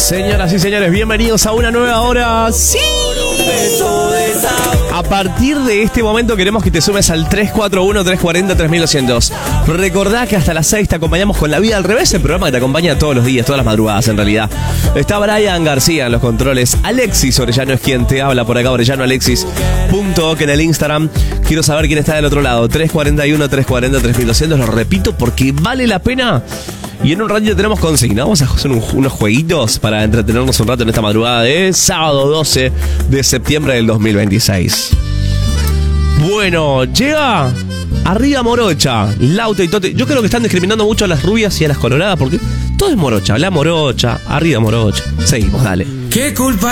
Señoras y señores, bienvenidos a una nueva hora. ¡Sí! A partir de este momento queremos que te sumes al 341-340-3200. Recordá que hasta las 6 te acompañamos con La Vida al Revés, el programa que te acompaña todos los días, todas las madrugadas en realidad. Está Brian García en los controles. Alexis Orellano es quien te habla por acá, OrellanoAlexis.ok en el Instagram. Quiero saber quién está del otro lado. 341-340-3200. Lo repito porque vale la pena. Y en un ratito tenemos consigna. Vamos a hacer unos jueguitos para entretenernos un rato en esta madrugada de sábado 12 de septiembre del 2026. Bueno, llega arriba Morocha, Lauta y Tote. Yo creo que están discriminando mucho a las rubias y a las coloradas porque todo es Morocha. La Morocha, arriba Morocha. Seguimos, dale. ¿Qué culpa